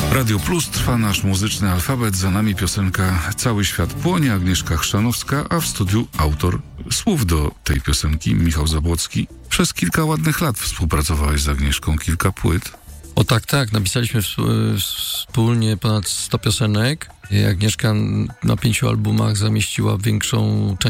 Radio Plus trwa nasz muzyczny alfabet, za nami piosenka Cały świat płonie, Agnieszka Chrzanowska, a w studiu autor słów do tej piosenki, Michał Zabłocki. Przez kilka ładnych lat współpracowałeś z Agnieszką, kilka płyt. O tak, napisaliśmy wspólnie ponad 100 piosenek. Agnieszka na 5 albumach zamieściła większą część